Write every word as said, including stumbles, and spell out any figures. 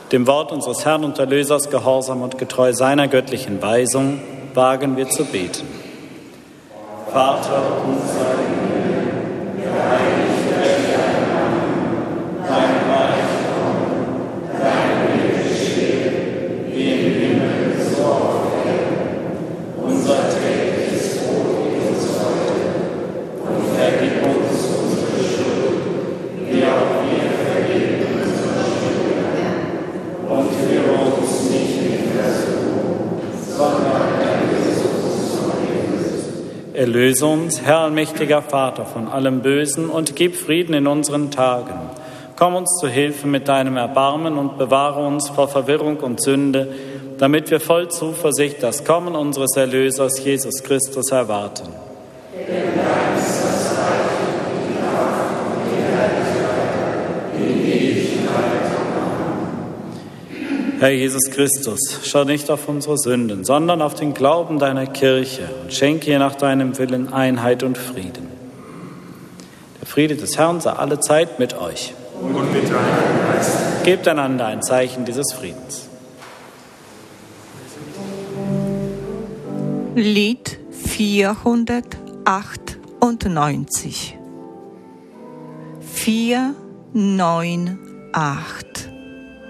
Dem Wort unseres Herrn und Erlösers gehorsam und getreu seiner göttlichen Weisung, wagen wir zu beten. Vater unser im Himmel, geheiligt werde dein Name, dein Reich komme, dein Wille geschehe, wie im Himmel, so auf Erden. Unser tägliches Brot gib uns heute und vergib uns unsere Schuld, wie auch wir vergeben unseren Schuldigern. Und führe uns nicht in Versuchung, sondern erlöse uns von dem Bösen. Erlöse uns, Herr allmächtiger Vater, von allem Bösen und gib Frieden in unseren Tagen. Komm uns zu Hilfe mit deinem Erbarmen und bewahre uns vor Verwirrung und Sünde, damit wir voll Zuversicht das Kommen unseres Erlösers Jesus Christus erwarten. Denn dein ist das Reich und die Kraft und die Herrlichkeit in Ewigkeit. Herr Jesus Christus, schau nicht auf unsere Sünden, sondern auf den Glauben deiner Kirche und schenke ihr nach deinem Willen Einheit und Frieden. Der Friede des Herrn sei alle Zeit mit euch. Und mit deinem Geist. Gebt einander ein Zeichen dieses Friedens. Lied vierhundertachtundneunzig. vier, neun, acht.